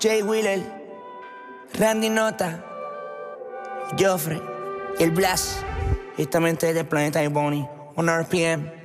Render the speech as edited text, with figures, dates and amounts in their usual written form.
Jay Wheeler, Randy Nota, Joffrey, el Blast, justamente del planeta Ebony, 1 RPM.